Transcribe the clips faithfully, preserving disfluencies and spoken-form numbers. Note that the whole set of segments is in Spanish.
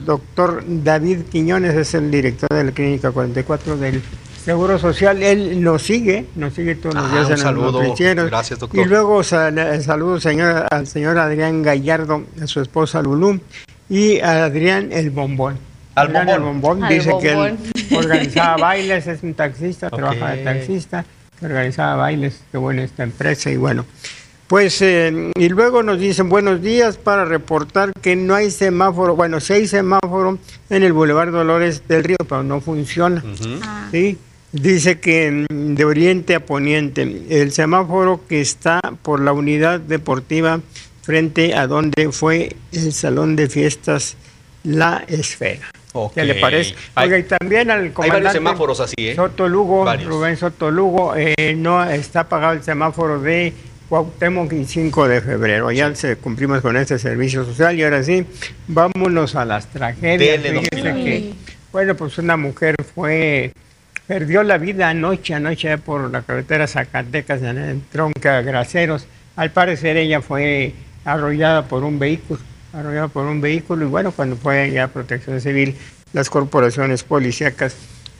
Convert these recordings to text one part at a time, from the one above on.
doctor David Quiñones, es el director de la Clínica cuarenta y cuatro del Seguro Social. Él nos sigue, nos sigue todos los ah, días un en saludo. los noticieros. Gracias, doctor. Y luego sal, saludo señor, al señor Adrián Gallardo, a su esposa Lulú, y a Adrián el Bombón. Al Adrián Bombón. el Bombón Al dice Bombón. que él organizaba bailes, es un taxista, Okay. trabaja de taxista, que organizaba bailes, qué buena esta empresa, y bueno. Pues, eh, y luego nos dicen, buenos días, para reportar que no hay semáforo, bueno, sí hay semáforo en el Boulevard Dolores del Río, pero no funciona, Uh-huh. Ah. ¿sí? Dice que mm, de oriente a poniente, el semáforo que está por la unidad deportiva frente a donde fue el salón de fiestas La Esfera. Okay. ¿Qué le parece? Hay, Oiga, y también al hay comandante varios semáforos así, ¿eh? Soto Lugo, Varios. Rubén Soto Lugo, eh, no está apagado el semáforo de Cuauhtémoc y cinco de febrero. Ya se cumplimos con este servicio social y ahora sí, vámonos a las tragedias. Dele, don Fíjese Pilar. que, bueno, pues una mujer fue, perdió la vida anoche, anoche por la carretera Zacatecas, en el tronque a Graceros. Al parecer ella fue arrollada por un vehículo, arrollada por un vehículo y bueno, cuando fue ya Protección Civil, las corporaciones policíacas,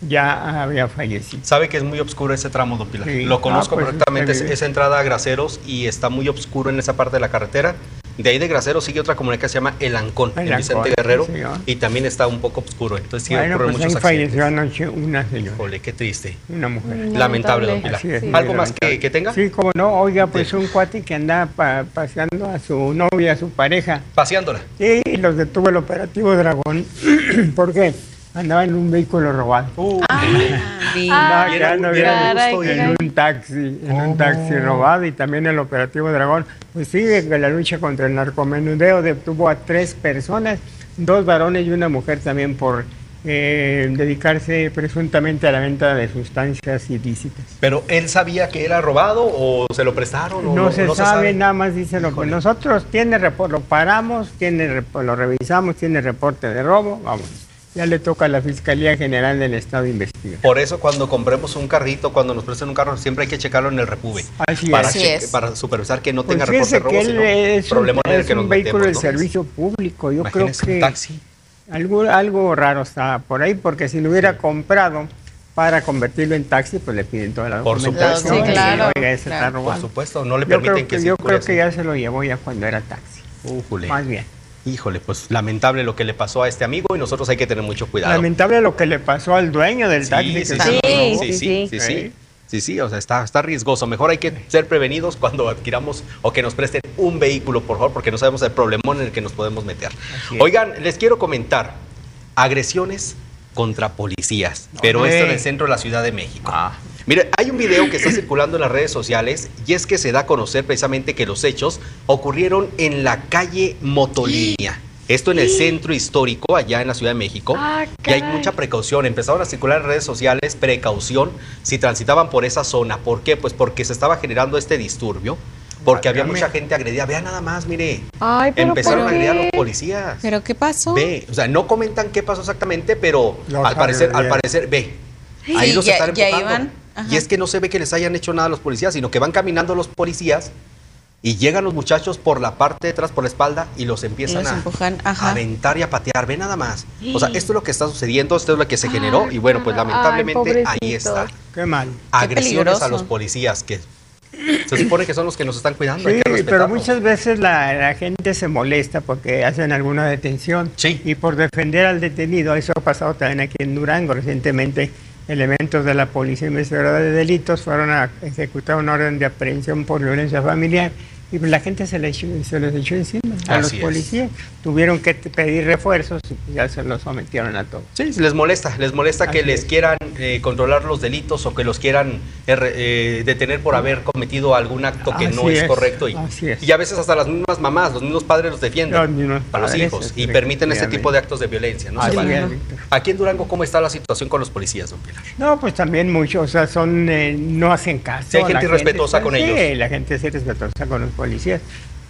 ya había fallecido. Sabe que es muy oscuro ese tramo, don Pilar. Sí. Lo conozco Ah, pues, perfectamente, está bien. esa entrada a Graceros y está muy oscuro en esa parte de la carretera. De ahí de Graceros sigue otra comunidad que se llama El Ancón, El en Vicente Ancón, Guerrero, sí, señor. y también está un poco oscuro. Entonces sí Bueno, ocurren pues ahí muchos falleció accidentes. anoche una señora, Híjole, qué triste. una mujer. Mm. Lamentable, don Pilar. Así es, muy ¿Algo más lamentable. que, que tenga? Sí, como no, oiga, pues Sí. un cuate que andaba pa- paseando a su novia, a su pareja, Paseándola. y los detuvo el operativo Dragón, porque andaba en un vehículo robado. Uh, Ah, Andaba ah, quedando bien caray, en caray. un taxi, en ¿Cómo? un taxi robado, y también el operativo Dragón, pues sigue la lucha contra el narcomenudeo, detuvo a tres personas, dos varones y una mujer también por eh, dedicarse presuntamente a la venta de sustancias ilícitas. ¿Pero él sabía que era robado o se lo prestaron? O No, se, no sabe, nada más dice lo que Híjole. nosotros tiene reporte, lo paramos, tiene rep- lo revisamos, tiene reporte de robo, vamos. Ya le toca a la Fiscalía General del Estado investigar. Por eso cuando compremos un carrito, cuando nos presten un carro, siempre hay que checarlo en el Repube. Así para, es. Así che- es. para supervisar que no Pues tenga reporte fíjese de robo, que él sino es un, problemón en el es que un nos vehículo metemos, de ¿no? servicio público. Yo Imagínese creo un que taxi. algo, algo raro está por ahí, porque si lo hubiera comprado para convertirlo en taxi, pues le piden toda la Por documentación. supuesto. Sí, claro, Y, oiga, ese claro. está Por robado. supuesto, no le Yo creo permiten que, que yo circule creo así. que ya se lo llevó ya cuando era taxi. Újule. Más bien. Híjole, pues lamentable lo que le pasó a este amigo y nosotros hay que tener mucho cuidado. Lamentable lo que le pasó al dueño del Sí, taxi. sí, que sí, se Sí, lo robó. sí, sí, sí, sí, Sí. sí, sí, sí, o sea, está, está riesgoso. Mejor hay que ser prevenidos cuando adquiramos o que nos presten un vehículo, por favor, porque no sabemos el problemón en el que nos podemos meter. Así es. Oigan, les quiero comentar, agresiones contra policías, pero Ok. esto en el centro de la Ciudad de México. Ah. Mire, hay un video que está circulando en las redes sociales y es que se da a conocer precisamente que los hechos ocurrieron en la calle Motolínea. Esto en el centro histórico, allá en la Ciudad de México. Ah, y hay caray. mucha precaución. Empezaron a circular en redes sociales, precaución, si transitaban por esa zona. ¿Por qué? Pues porque se estaba generando este disturbio, porque había Válgame. mucha gente agredida. Vean nada más, mire. Ay, pero Empezaron a ¿por agredir a qué? los policías. ¿Pero qué pasó? Ve, o sea, no comentan qué pasó exactamente, pero Los al parecer, al agredieron. parecer, ve. Sí, Ahí los ya- están ya empujando. iban, ajá. Y es que no se ve que les hayan hecho nada a los policías, sino que van caminando los policías y llegan los muchachos por la parte de atrás, por la espalda, y los empiezan los a, empujan, a ajá. aventar y a patear. Ve nada más. O sea, esto es lo que está sucediendo, esto es lo que se generó, Ay, y bueno, pues ay, lamentablemente ahí está. pobrecitos. Qué mal. Agresiones peligroso. a los policías, que se supone que son los que nos están cuidando. Sí, hay que pero respetarlos. muchas veces la, la gente se molesta porque hacen alguna detención. Sí. Y por defender al detenido, eso ha pasado también aquí en Durango. Recientemente, elementos de la Policía Investigadora de Delitos fueron a ejecutar una orden de aprehensión por violencia familiar. Y la gente se, le echó, se les echó encima a Así los es. policías. Tuvieron que t- pedir refuerzos y ya se los sometieron a todos. Sí, les molesta, les molesta Así que les es. quieran eh, controlar los delitos o que los quieran eh, re- eh, detener por haber cometido algún acto que no Así es, es, correcto y, así es. y a veces hasta las mismas mamás, los mismos padres los defienden Los mismos a los padres, hijos y efectivamente. permiten este tipo de actos de violencia. No se Así vale. es, Víctor. Aquí en Durango, ¿cómo está la situación con los policías, don Pilar? No, pues también muchos, o sea, son, eh, no hacen caso. Sí, hay gente la irrespetuosa con sí, ellos. la gente es irrespetuosa con los policías.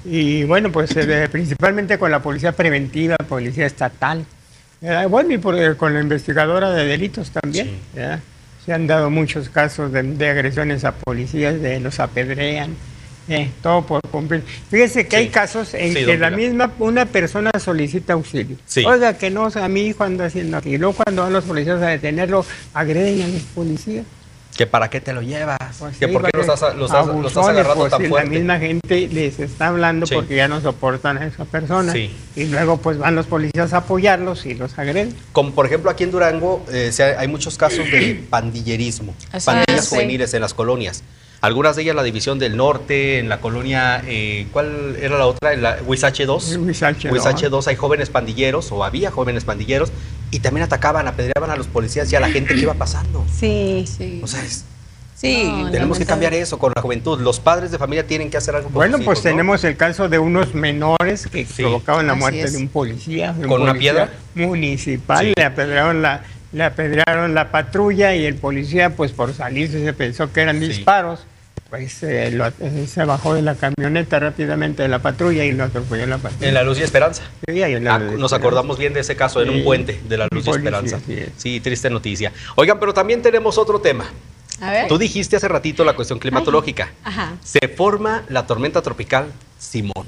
Y bueno, pues eh, principalmente con la policía preventiva, policía estatal. ¿Verdad? Bueno, y por, eh, con la investigadora de delitos también. Sí. ¿Verdad? Se han dado muchos casos de, de agresiones a policías, de los apedrean. Eh, todo por cumplir. Fíjese que Sí. hay casos en Sí, que don la Pilar. misma, una persona solicita auxilio. Sí. Oiga, que no, a mi hijo anda haciendo aquí. Y luego cuando van los policías a detenerlo, agreden a los policías. ¿Que para qué te lo llevas? Pues ¿Que sí, por qué porque los estás, los estás- los estás abusones, agarrando pues, tan sí, fuerte? La misma gente les está hablando Sí. porque ya no soportan a esa persona. Sí. Y luego pues van los policías a apoyarlos y los agreden. Como por ejemplo aquí en Durango eh, se ha- hay muchos casos de pandillerismo, Así pandillas es, sí. juveniles en las colonias. Algunas de ellas la División del Norte, en la colonia, eh, ¿cuál era la otra? En la Huizache dos. Huizache dos. Huizache dos hay jóvenes pandilleros, o había jóvenes pandilleros, y también atacaban, apedreaban a los policías y a la gente que iba pasando. Sí, sí. O sea, es- Sí, tenemos que lamentable. cambiar eso con la juventud. Los padres de familia tienen que hacer algo con Bueno, sus pues hijos, ¿no? tenemos el caso de unos menores que Sí. provocaban la Así muerte es. de un policía. de un ¿Con una policía piedra? Municipal, Sí. le apedrearon la, le apedrearon la patrulla y el policía, pues por salirse se pensó que eran Sí. disparos. Pues eh, lo- eh, se bajó de la camioneta rápidamente de la patrulla y lo atropelló la patrulla. En la Luz y Esperanza. Sí, ahí en la Ah, nos acordamos bien de ese caso en Sí. un puente de la Luz y Un policía, Esperanza. sí es. Sí, triste noticia. Oigan, pero también tenemos otro tema. A ver. Tú dijiste hace ratito la cuestión climatológica. Ajá. Se forma la tormenta tropical Simón.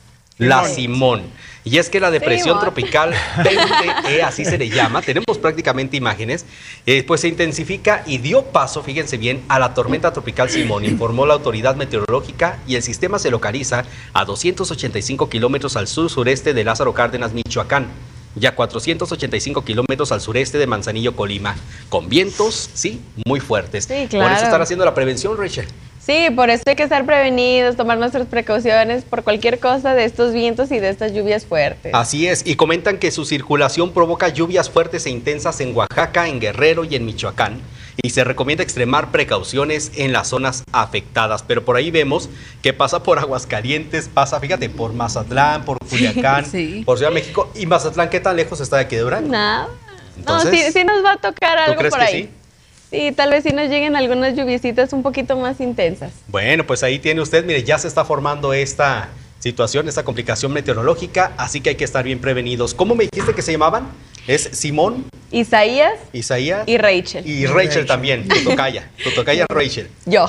La Simón. Y es que la depresión Simón. tropical veinte E, así se le llama, tenemos prácticamente imágenes, eh, pues se intensifica y dio paso, fíjense bien, a la tormenta tropical Simón, informó la autoridad meteorológica, y el sistema se localiza a doscientos ochenta y cinco kilómetros al sur-sureste de Lázaro Cárdenas, Michoacán, y a cuatrocientos ochenta y cinco kilómetros al sureste de Manzanillo, Colima, con vientos, sí, muy fuertes. Sí, Por claro. eso están haciendo la prevención, Rachel. Sí, por eso hay que estar prevenidos, tomar nuestras precauciones por cualquier cosa de estos vientos y de estas lluvias fuertes. Así es, y comentan que su circulación provoca lluvias fuertes e intensas en Oaxaca, en Guerrero y en Michoacán, y se recomienda extremar precauciones en las zonas afectadas. Pero por ahí vemos que pasa por Aguascalientes, pasa, fíjate, por Mazatlán, por Culiacán, Sí. por Ciudad de México. ¿Y Mazatlán qué tan lejos está de aquí de Durango? Nada. Entonces, no, sí, sí nos va a tocar ¿tú algo crees por que ahí. sí? Sí, tal vez sí nos lleguen algunas lluviecitas un poquito más intensas. Bueno, pues ahí tiene usted, mire, ya se está formando esta situación, esta complicación meteorológica, así que hay que estar bien prevenidos. ¿Cómo me dijiste que se llamaban? Es Simón, Isaías Isaías y Rachel. y Rachel, Rachel. también, tu tocaya, tu tocaya Rachel. Yo.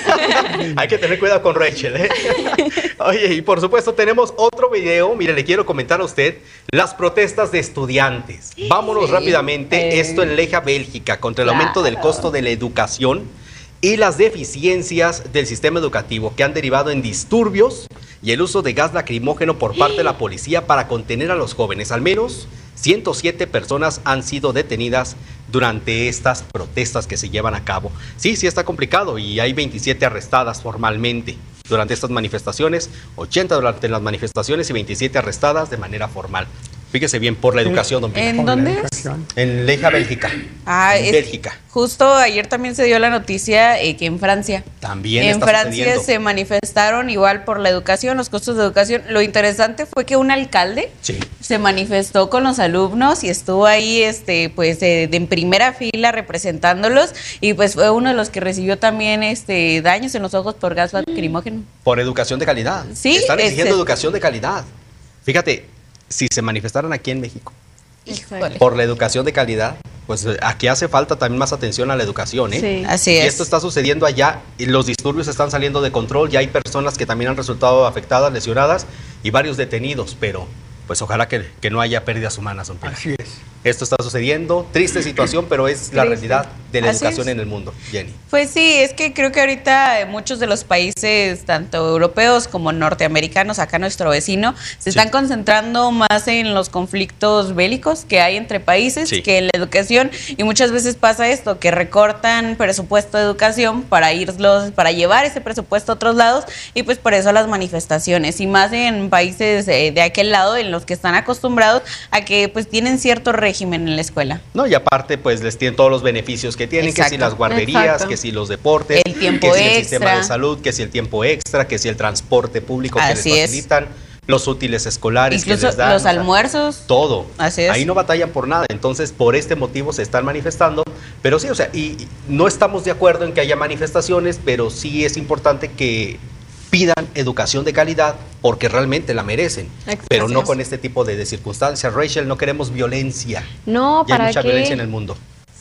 Hay que tener cuidado con Rachel, ¿eh? Oye, y por supuesto tenemos otro video. Mire, le quiero comentar a usted las protestas de estudiantes. Vámonos Sí. rápidamente. Eh. Esto en Leja, Bélgica, contra el aumento del Claro. costo de la educación y las deficiencias del sistema educativo que han derivado en disturbios y el uso de gas lacrimógeno por parte de la policía para contener a los jóvenes. Al menos ciento siete personas han sido detenidas durante estas protestas que se llevan a cabo. Sí, sí está complicado y hay veintisiete arrestadas formalmente durante estas manifestaciones, ochenta durante las manifestaciones y veintisiete arrestadas de manera formal. Fíjese bien, por la educación, don Pilar. ¿En Por la dónde es? educación. En Leja, Bélgica. Ah, en es- Bélgica. Justo ayer también se dio la noticia eh, que en Francia. También en está Francia sucediendo. se manifestaron igual por la educación, los costos de educación. Lo interesante fue que un alcalde Sí. se manifestó con los alumnos y estuvo ahí, este, pues, de, de en primera fila representándolos, y pues fue uno de los que recibió también, este, daños en los ojos por gas lacrimógeno. Por educación de calidad. Sí, Están exigiendo es- educación de calidad. Fíjate, si se manifestaran aquí en México Híjole. por la educación de calidad, pues eh, aquí hace falta también más atención a la educación, ¿eh? Sí. Así Y es. esto está sucediendo allá, y los disturbios están saliendo de control, ya hay personas que también han resultado afectadas, lesionadas, y varios detenidos, pero pues ojalá que, que no haya pérdidas humanas, don Pilar. Así es. Esto está sucediendo, triste situación, pero es la Triste. realidad de la Así educación es. en el mundo, Jenny. Pues sí, es que creo que ahorita eh, muchos de los países, tanto europeos como norteamericanos, acá nuestro vecino, se Sí. están concentrando más en los conflictos bélicos que hay entre países Sí. que en la educación, y muchas veces pasa esto, que recortan presupuesto de educación para irlos, para llevar ese presupuesto a otros lados, y pues por eso las manifestaciones, y más en países eh, de aquel lado en los que están acostumbrados a que pues tienen cierto régimen en la escuela. No, y aparte, pues les tienen todos los beneficios que tienen, que si Exacto. las guarderías, Exacto. que si los deportes, El tiempo que si el extra. sistema de salud, que si el tiempo extra, que si el transporte público que Así les es. facilitan, los útiles escolares Incluso que les dan. los o sea, almuerzos. todo. Así es. Ahí no batallan por nada. Entonces, por este motivo se están manifestando. Pero sí, o sea, y y no estamos de acuerdo en que haya manifestaciones, pero sí es importante que pidan educación de calidad porque realmente la merecen, Exacto. pero no Así es. con este tipo de, de circunstancias. Rachel, no queremos violencia. No, Ya hay ¿para mucha qué? violencia en el mundo.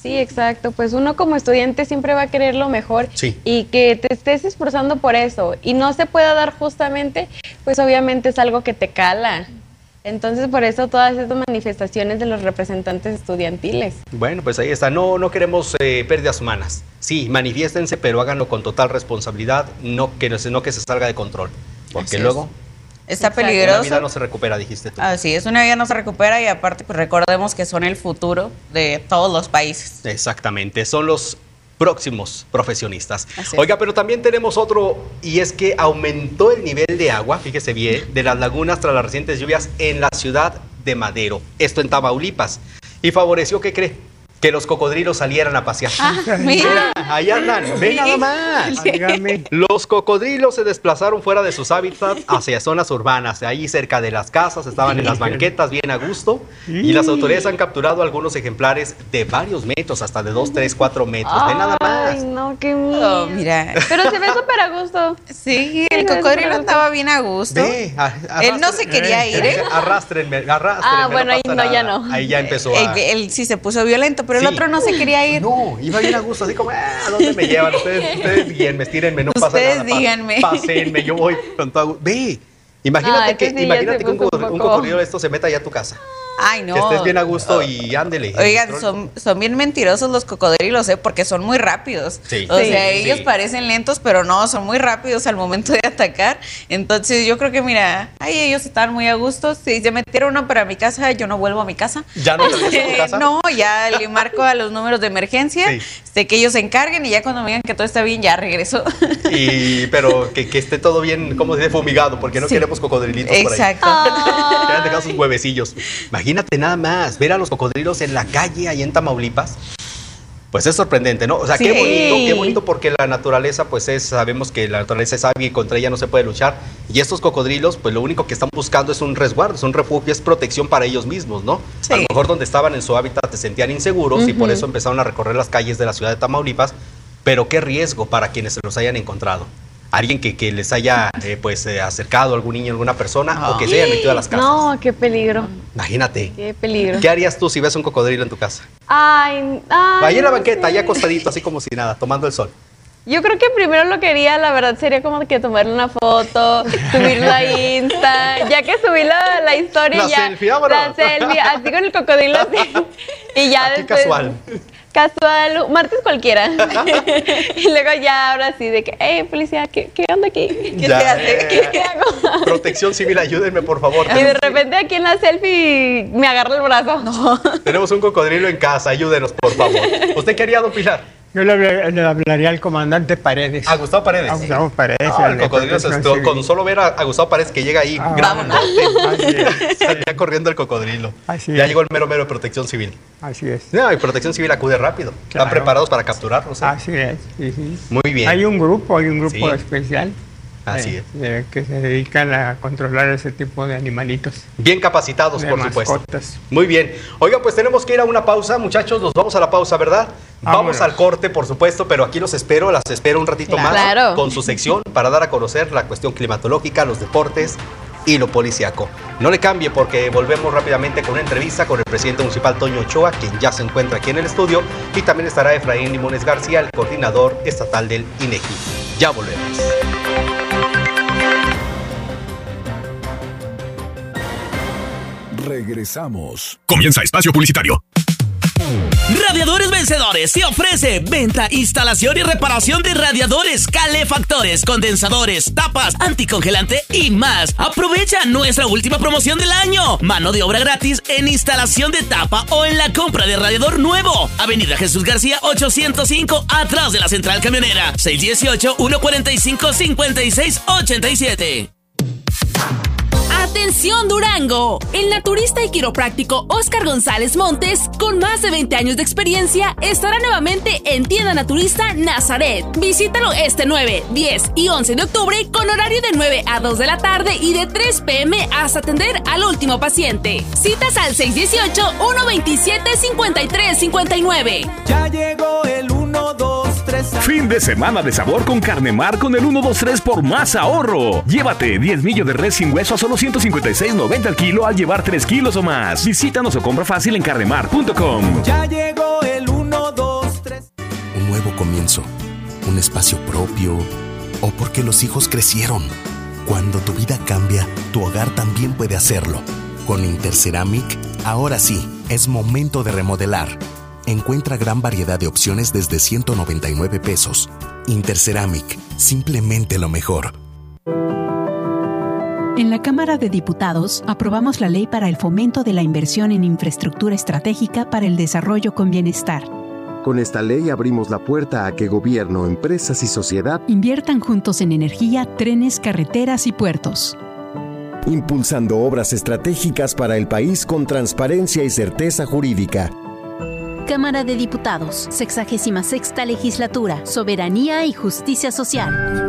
Sí, exacto. Pues uno como estudiante siempre va a querer lo mejor sí. y que te estés esforzando por eso y no se pueda dar justamente, pues obviamente es algo que te cala. Entonces, por eso todas estas manifestaciones de los representantes estudiantiles. Bueno, pues ahí está. No, no queremos eh, pérdidas humanas. Sí, manifiéstense, pero háganlo con total responsabilidad, no que, no que se salga de control. Porque luego... Está Exacto. peligroso. Una vida no se recupera, dijiste tú. Así es, una vida no se recupera y aparte pues recordemos que son el futuro de todos los países. Exactamente, son los próximos profesionistas. Así Oiga, pero también tenemos otro, y es que aumentó el nivel de agua, fíjese bien, de las lagunas tras las recientes lluvias en la ciudad de Madero, esto en Tamaulipas, y favoreció, ¿qué cree? Que los cocodrilos salieran a pasear. Ah, mira. Ahí andan, ven nada más. Dígame. Los cocodrilos se desplazaron fuera de sus hábitats hacia zonas urbanas, ahí cerca de las casas, estaban en las banquetas bien a gusto, y las autoridades han capturado algunos ejemplares de varios metros, hasta de dos, tres, cuatro metros, ven nada más. Ay, no, qué miedo. Oh, mira. Pero se ve súper a gusto. Sí, el Sí, cocodrilo es andaba bien a gusto. Ve, a- Él no arrastren- se quería ir, ¿eh? Arrastrenme, arrastrenme. Ah, bueno, ahí pasa no, ya nada. no. Ahí ya empezó Él, a... él sí se puso violento, pero Sí. el otro no se quería ir. No, iba bien a gusto, así como, ah, ¿a dónde me llevan? Ustedes, ustedes guíenme, estírenme, no pasa Ustedes nada. pa- díganme. Pásenme, yo voy con todo. gusto. Ve, imagínate Ah, que, este sí ya imagínate se que un, puso un cocodrilo- un poco- cocodrilo de esto se meta allá a tu casa. Ay, no. Que estés bien a gusto y ándele. Oigan, son, son bien mentirosos los cocodrilos, ¿eh? Porque son muy rápidos. Sí. O Sí. sea, ellos Sí. parecen lentos, pero no, son muy rápidos al momento de atacar. Entonces, yo creo que, mira, ay, ellos estaban muy a gusto. Si se metieron uno para mi casa, yo no vuelvo a mi casa. ¿Ya no te regresas a tu casa? No, ya le marco a los números de emergencia, Sí. de que ellos se encarguen y ya cuando me digan que todo está bien, ya regreso. Y, pero que, que esté todo bien, como se dice, fumigado, porque no Sí. queremos cocodrilitos por ahí. Exacto. Que hayan dejado sus huevecillos. Imagínate nada más, ver a los cocodrilos en la calle ahí en Tamaulipas. Pues es sorprendente, ¿no? O sea, Sí. qué bonito, qué bonito porque la naturaleza, pues es, sabemos que la naturaleza es sabia y contra ella no se puede luchar. Y estos cocodrilos, pues lo único que están buscando es un resguardo, es un refugio, es protección para ellos mismos, ¿no? Sí. A lo mejor donde estaban en su hábitat se sentían inseguros y por eso empezaron a recorrer las calles de la ciudad de Tamaulipas. Pero qué riesgo para quienes se los hayan encontrado. Alguien que, que les haya eh, pues eh, acercado a algún niño, alguna persona, Ah. o que se hayan metido a las casas. No, qué peligro. Imagínate. Qué peligro. ¿Qué harías tú si ves un cocodrilo en tu casa? Ay, ay. Ahí en la no banqueta, sé. ahí acostadito, así como si nada, tomando el sol. Yo creo que primero lo que haría, la verdad, sería como que tomarle una foto, subirla a Insta, ya que subí la, la historia, La ya. selfie, vámonos. La selfie, así con el cocodrilo así. Y ya Aquí después. casual. Casual, martes cualquiera. Y luego ya ahora sí, de que, hey, policía, ¿qué, qué onda aquí? ¿Qué Ya, te hace? eh, ¿Qué, qué hago? Protección civil, ayúdenme, por favor. Y de repente aquí en la selfie me agarra el brazo. No. Tenemos un cocodrilo en casa, ayúdenos, por favor. ¿Usted qué haría, don Pilar? Yo le, habla- le hablaría al comandante Paredes. A Gustavo Paredes. A Gustavo Paredes. Ah, al el de cocodrilo se Protección estuvo- con Civil. solo ver a, a Gustavo Paredes que llega ahí, Ah, grandote, Así es, salía corriendo el cocodrilo. Así ya es. llegó el mero mero de Protección Civil. así es. No, y Protección Civil acude rápido. Claro. Están preparados para capturarlos. ¿eh? Así es. Sí, sí. Muy bien. Hay un grupo, hay un grupo Sí. especial. Así eh, de- que se dedican a controlar ese tipo de animalitos. Bien capacitados, De por supuesto. mascotas. Muy bien. Oiga, pues tenemos que ir a una pausa, muchachos. Nos vamos a la pausa, ¿verdad? Vamos Vámonos. al corte, por supuesto, pero aquí los espero, las espero un ratito más Claro. con su sección para dar a conocer la cuestión climatológica, los deportes y lo policiaco. No le cambie porque volvemos rápidamente con una entrevista con el presidente municipal Toño Ochoa, quien ya se encuentra aquí en el estudio, y también estará Efraín Limones García, el coordinador estatal del INEGI. Ya volvemos. Regresamos. Comienza Espacio Publicitario. Radiadores Vencedores te ofrece venta, instalación y reparación de radiadores, calefactores, condensadores, tapas, anticongelante y más. Aprovecha nuestra última promoción del año. Mano de obra gratis en instalación de tapa o en la compra de radiador nuevo. Avenida Jesús García ochocientos cinco, atrás de la central camionera. seis uno ocho, uno cuatro cinco, cinco seis ocho siete. ¡Atención Durango! El naturista y quiropráctico Óscar González Montes, con más de veinte años de experiencia, estará nuevamente en Tienda Naturista Nazaret. Visítalo este nueve, diez y once de octubre con horario de nueve a dos de la tarde y de tres pm hasta atender al último paciente. Citas al seis uno ocho, uno dos siete, cinco tres cinco nueve. Ya llegó el uno, dos, tres. Fin de semana de sabor con Carne Mar con el uno dos tres por más ahorro. Llévate diez millos de res sin hueso a solo ciento cincuenta y seis noventa al kilo al llevar tres kilos o más. Visítanos o compra fácil en carnemar punto com. Ya llegó el uno, dos. nuevo comienzo, un espacio propio o porque los hijos crecieron. Cuando tu vida cambia, tu hogar también puede hacerlo. Con Interceramic, ahora sí, es momento de remodelar. Encuentra gran variedad de opciones desde ciento noventa y nueve pesos. Interceramic, simplemente lo mejor. En la Cámara de Diputados aprobamos la ley para el fomento de la inversión en infraestructura estratégica para el desarrollo con bienestar. Con esta ley abrimos la puerta a que gobierno, empresas y sociedad inviertan juntos en energía, trenes, carreteras y puertos. Impulsando obras estratégicas para el país con transparencia y certeza jurídica. Cámara de Diputados, sexagésima sexta legislatura, soberanía y justicia social.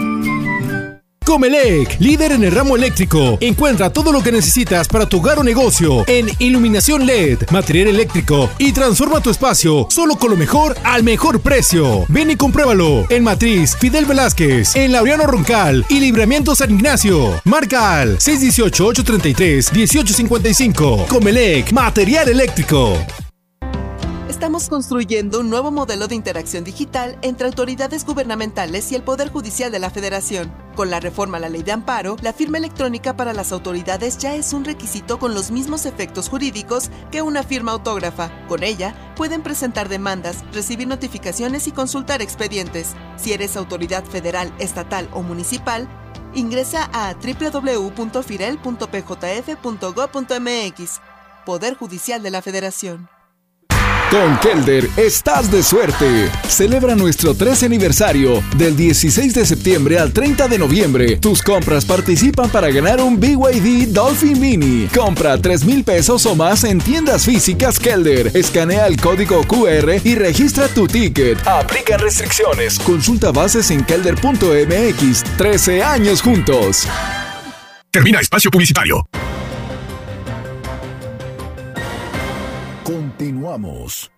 Comelec, líder en el ramo eléctrico. Encuentra todo lo que necesitas para tu hogar o negocio en iluminación L E D, material eléctrico y transforma tu espacio solo con lo mejor al mejor precio. Ven y compruébalo en Matriz Fidel Velázquez, en Laureano Roncal y Libramiento San Ignacio. Marca al seis uno ocho, ocho tres tres, uno ocho cinco cinco. Comelec, material eléctrico. Estamos construyendo un nuevo modelo de interacción digital entre autoridades gubernamentales y el Poder Judicial de la Federación. Con la reforma a la Ley de Amparo, la firma electrónica para las autoridades ya es un requisito con los mismos efectos jurídicos que una firma autógrafa. Con ella, pueden presentar demandas, recibir notificaciones y consultar expedientes. Si eres autoridad federal, estatal o municipal, ingresa a doble u doble u doble u punto firel punto p j f punto gob punto m x. Poder Judicial de la Federación. Con Kelder estás de suerte. Celebra nuestro trece aniversario del dieciséis de septiembre al treinta de noviembre. Tus compras participan para ganar un B Y D Dolphin Mini. Compra tres mil pesos o más en tiendas físicas Kelder. Escanea el código Q R y registra tu ticket. Aplica restricciones. Consulta bases en kelder punto m x. trece años juntos. Termina espacio publicitario. Continuamos.